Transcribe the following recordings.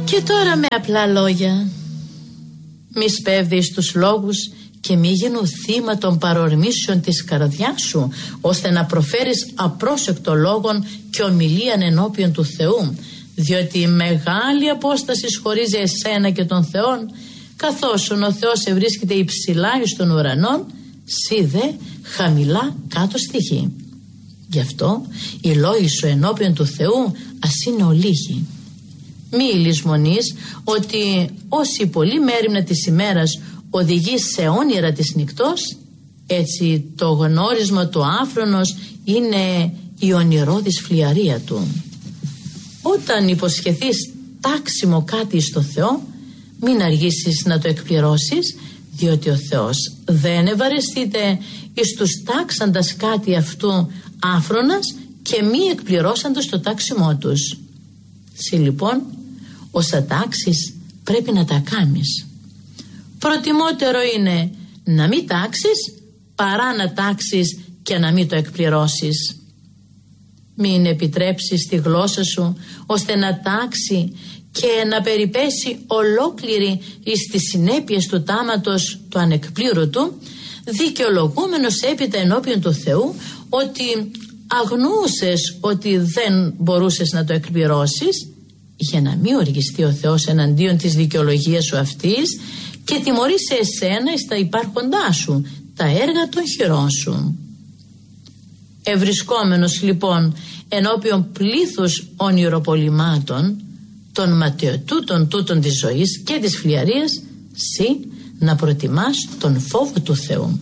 Και τώρα με απλά λόγια, μη σπέβδεις τους λόγους και μη γίνουν θύμα των παρορμήσεων της καρδιάς σου, ώστε να προφέρεις απρόσεκτο λόγον και ομιλίαν ενώπιον του Θεού, διότι η μεγάλη απόσταση χωρίζει εσένα και τον Θεόν, καθώς ο Θεός ευρίσκεται υψηλά εις των ουρανών, σύ δε χαμηλά κάτω στη γη. Γι' αυτό οι λόγοι σου ενώπιον του Θεού ας είναι ολίγοι. Μη λησμονείς ότι όση πολλή μέριμνα της ημέρας οδηγεί σε όνειρα της νυκτός, έτσι το γνώρισμα του άφρονος είναι η ονειρώδης φλιαρία του. Όταν υποσχεθείς τάξιμο κάτι στο Θεό, μην αργήσεις να το εκπληρώσεις, διότι ο Θεός δεν ευαρεστείται εις τους τάξαντας κάτι αυτού άφρονας και μη εκπληρώσαντος το τάξιμό τους. Συ λοιπόν, όσα τάξεις πρέπει να τα κάνεις. Προτιμότερο είναι να μην τάξεις παρά να τάξεις και να μην το εκπληρώσεις. Μην επιτρέψεις τη γλώσσα σου ώστε να τάξει και να περιπέσει ολόκληρη εις τις συνέπειες του τάματος του ανεκπλήρωτου, δικαιολογούμενος έπειτα ενώπιον του Θεού ότι αγνοούσες ότι δεν μπορούσες να το εκπληρώσεις, για να μην οργιστεί ο Θεός εναντίον της δικαιολογίας σου αυτής και τιμωρήσει εσένα εις τα υπάρχοντά σου, τα έργα των χειρών σου. Ευρισκόμενος λοιπόν ενώπιον πλήθους ονειροπολιμάτων, των ματαιοτούτων τούτων της ζωής και της φλιαρίας, συ να προτιμάς τον φόβο του Θεού.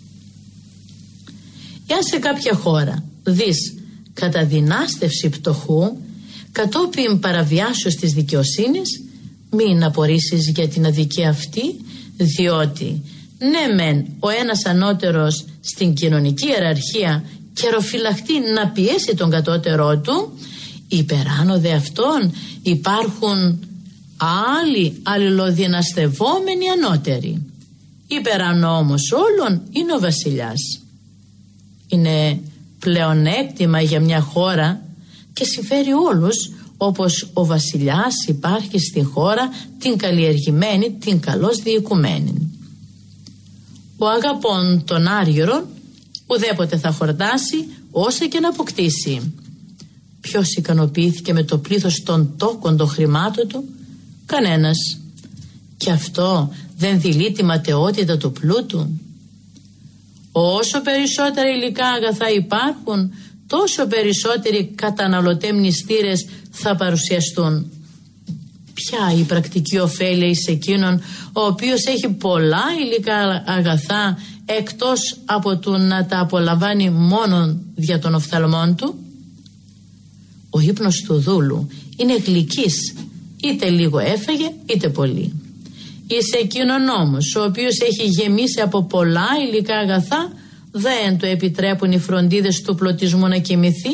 Εάν σε κάποια χώρα δεις καταδυνάστευση πτωχού κατόπιν παραβιάσεως της δικαιοσύνης, μην απορρίσεις για την αδικία αυτή, διότι ναι μεν ο ένας ανώτερος στην κοινωνική ιεραρχία καιροφυλαχτεί να πιέσει τον κατώτερό του, υπεράνω δε αυτόν υπάρχουν άλλοι αλληλοδυναστευόμενοι ανώτεροι. Υπεράνω όμως όλων είναι ο βασιλιάς. Είναι πλεονέκτημα για μια χώρα και συμφέρει όλους, όπως ο βασιλιάς υπάρχει στην χώρα την καλλιεργημένη, την καλώς διοικουμένη. Ο αγαπών των άριορων ουδέποτε θα χορτάσει όσα και να αποκτήσει. Ποιος ικανοποιήθηκε με το πλήθος των τόκων των χρημάτων του? Κανένας. Και αυτό δεν δειλεί τη ματαιότητα του πλούτου. Όσο περισσότερα υλικά αγαθά υπάρχουν, τόσο περισσότεροι καταναλωτές θα παρουσιαστούν. Ποια η πρακτική ωφέλεια εις εκείνον ο οποίος έχει πολλά υλικά αγαθά, εκτός από το να τα απολαμβάνει μόνον δια των οφθαλμών του? Ο ύπνος του δούλου είναι γλυκής, είτε λίγο έφαγε είτε πολύ. Εις εκείνον όμως ο οποίος έχει γεμίσει από πολλά υλικά αγαθά, δεν του επιτρέπουν οι φροντίδες του πλωτισμού να κοιμηθεί.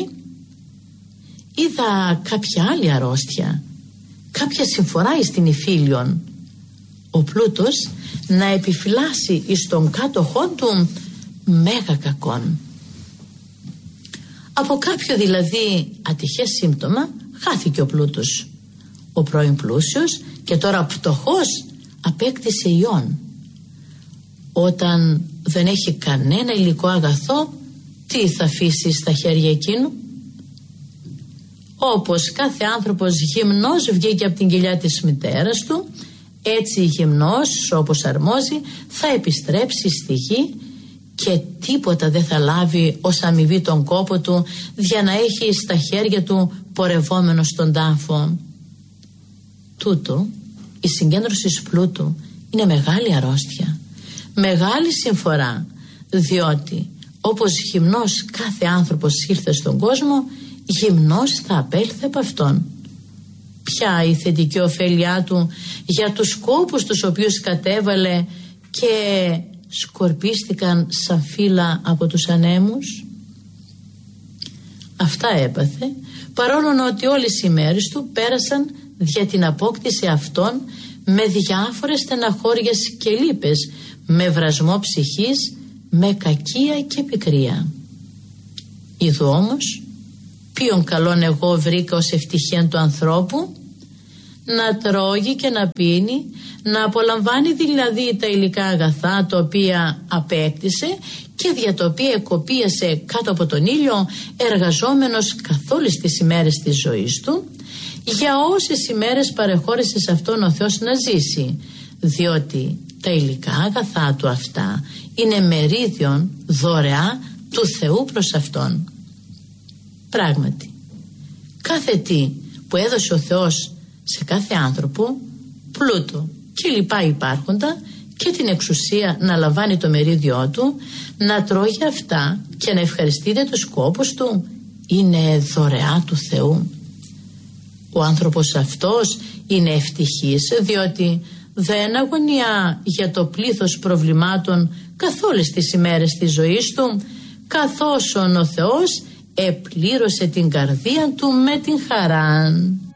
Είδα κάποια άλλη αρρώστια, κάποια συμφορά εις την υφήλιον. Ο πλούτος να επιφυλάσσει εις τον κάτοχόν του μέγα κακόν. Από κάποιο δηλαδή ατυχές σύμπτωμα χάθηκε ο πλούτος. Ο πρώην πλούσιος και τώρα πτωχός απέκτησε ιόν. Όταν δεν έχει κανένα υλικό αγαθό, τι θα αφήσει στα χέρια εκείνου? Όπως κάθε άνθρωπος γυμνός βγήκε από την κοιλιά της μητέρας του, έτσι γυμνός όπως αρμόζει θα επιστρέψει στη γη και τίποτα δεν θα λάβει ως αμοιβή τον κόπο του για να έχει στα χέρια του πορευόμενο στον τάφο. Τούτο, η συγκέντρωση πλούτου είναι μεγάλη αρρώστια, μεγάλη συμφορά, διότι όπως γυμνός κάθε άνθρωπος ήρθε στον κόσμο, γυμνός θα απέλθει από αυτόν. Ποια η θετική ωφέλειά του για τους σκόπους τους οποίους κατέβαλε και σκορπίστηκαν σαν φύλλα από τους ανέμους? Αυτά έπαθε, παρόλο ότι όλες οι μέρες του πέρασαν για την απόκτηση αυτών με διάφορες στεναχώριες και λύπες, με βρασμό ψυχής, με κακία και πικρία. Ιδού όμως ποιον καλόν εγώ βρήκα ως ευτυχίαν του ανθρώπου? να τρώγει και να πίνει, να απολαμβάνει δηλαδή τα υλικά αγαθά τα οποία απέκτησε και δια τα οποία εκοπίασε κάτω από τον ήλιο, εργαζόμενος καθ' όλες τις ημέρες της ζωής του, για όσες ημέρες παρεχώρησε σε αυτόν ο Θεός να ζήσει, διότι τα υλικά αγαθά του αυτά είναι μερίδιον δωρεά του Θεού προς αυτόν. Πράγματι, κάθε τι που έδωσε ο Θεός σε κάθε άνθρωπο, πλούτο και λοιπά υπάρχοντα, και την εξουσία να λαμβάνει το μερίδιό του, να τρώει αυτά και να ευχαριστείται τους σκόπους του, είναι δωρεά του Θεού. Ο άνθρωπος αυτός είναι ευτυχής, διότι δεν αγωνιά για το πλήθος προβλημάτων καθ' όλες τις ημέρες της ζωής του, καθώς ο Θεός επλήρωσε την καρδία του με την χαρά.